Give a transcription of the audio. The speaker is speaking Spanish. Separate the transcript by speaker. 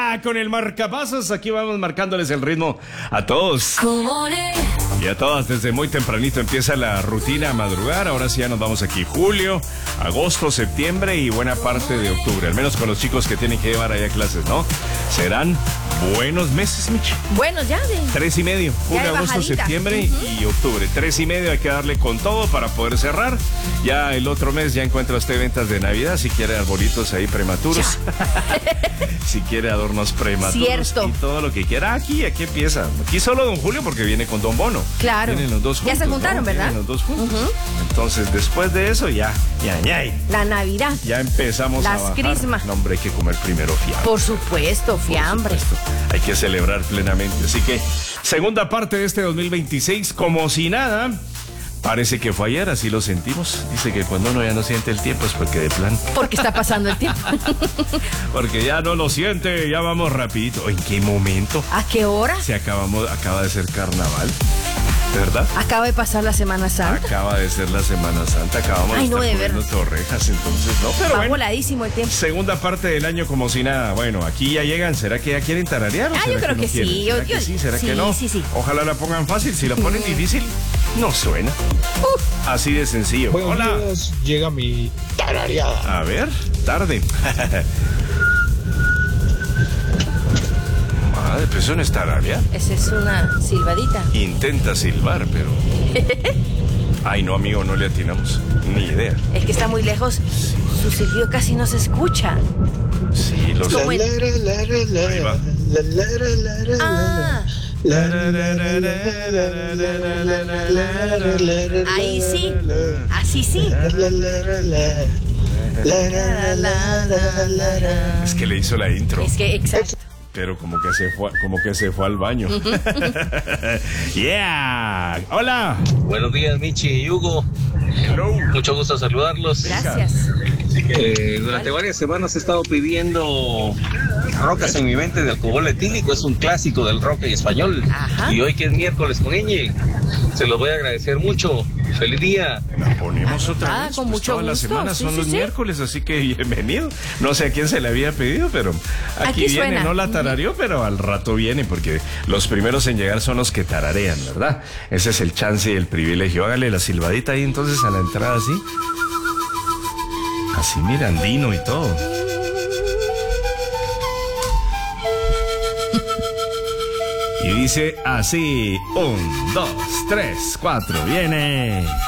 Speaker 1: con el marcapasos. Aquí vamos marcándoles el ritmo a todos. Y a todas, desde muy tempranito empieza la rutina a madrugar. Ahora sí ya nos vamos aquí. Julio, agosto, septiembre y buena parte de octubre. Al menos con los chicos que tienen que llevar allá clases, ¿no? Serán buenos meses, Michi.
Speaker 2: Buenos ya de...
Speaker 1: 3,5. Julio, agosto, septiembre y octubre. 3,5 hay que darle con todo para poder cerrar. Ya el otro mes ya encuentra usted ventas de Navidad. Si quiere arbolitos ahí prematuros. Si quiere adornos prematuros.
Speaker 2: Cierto.
Speaker 1: Y todo lo que quiera. Aquí empieza. Aquí solo Don Julio porque viene con Don Bono.
Speaker 2: Claro.
Speaker 1: Vienen los dos juntos.
Speaker 2: Ya se juntaron, ¿no? ¿Verdad?
Speaker 1: Vienen los dos juntos. Entonces, después de eso, ya.
Speaker 2: La Navidad.
Speaker 1: Ya empezamos a bajar.
Speaker 2: Las crismas.
Speaker 1: No, hombre, hay que comer primero fiambre.
Speaker 2: Por supuesto, fiambre.
Speaker 1: Por supuesto. Hay que celebrar plenamente. Así que, segunda parte de este 2026, como si nada. Parece que fue ayer, así lo sentimos. Dice que cuando uno ya no siente el tiempo es porque de plan.
Speaker 2: Porque está pasando el tiempo.
Speaker 1: Porque ya no lo siente, ya vamos rapidito. ¿En qué momento?
Speaker 2: ¿A qué hora?
Speaker 1: Si acaba de ser carnaval, ¿verdad?
Speaker 2: Acaba de pasar la Semana Santa.
Speaker 1: Acaba de ser la Semana Santa, acabamos de estar comiendo torrejas, entonces no, pero
Speaker 2: va voladísimo el tiempo.
Speaker 1: Segunda parte del año como si nada. Bueno, aquí ya llegan, ¿será que ya quieren tararear?
Speaker 2: Yo creo que sí.
Speaker 1: ¿Será que sí? ¿Será que no?
Speaker 2: Sí.
Speaker 1: Ojalá la pongan fácil, si la ponen difícil, no suena. Así de sencillo.
Speaker 3: Buenos
Speaker 1: Hola.
Speaker 3: días, llega mi tarareada.
Speaker 1: A ver, tarde. Madre, pues eso no es tararear.
Speaker 2: Esa es una silbadita.
Speaker 1: Intenta silbar, pero... Ay, no, amigo, no le atinamos. Ni idea.
Speaker 2: Es que está muy lejos. Su silbido casi no se escucha.
Speaker 1: Sí, lo sé.
Speaker 3: Ahí
Speaker 1: va.
Speaker 2: Ah, ahí sí. Así sí.
Speaker 1: Es que le hizo la intro.
Speaker 2: Es que, exacto.
Speaker 1: Pero como que se fue al baño. Yeah. Hola.
Speaker 4: Buenos días, Michi y Hugo.
Speaker 1: Hello.
Speaker 4: Mucho gusto saludarlos.
Speaker 2: Gracias.
Speaker 4: Durante varias semanas he estado pidiendo Rocas en mi mente de alcohol etílico. Es un clásico del rock en español.
Speaker 2: Ajá.
Speaker 4: Y hoy que es miércoles con Ñ, se los voy a agradecer mucho. ¡Feliz día!
Speaker 1: La ponemos otra vez.
Speaker 2: Con
Speaker 1: Pues
Speaker 2: mucho
Speaker 1: todas las
Speaker 2: gusto.
Speaker 1: semanas son
Speaker 2: Sí,
Speaker 1: los
Speaker 2: sí.
Speaker 1: miércoles, así que bienvenido. No sé a quién se le había pedido, pero aquí viene.
Speaker 2: suena.
Speaker 1: No la tarareó, pero al rato viene, porque los primeros en llegar son los que tararean, ¿verdad? Ese es el chance y el privilegio. Hágale la silbadita ahí entonces a la entrada así. Así mirandino y todo. Y dice así, 1, 2, 3, 4, viene.